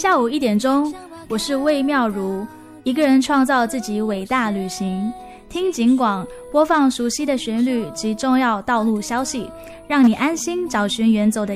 下午1点钟，我是魏妙如，一个人创造自己伟大旅行。听警广，播放熟悉的旋律及重要道路消息，让你安心找寻远走的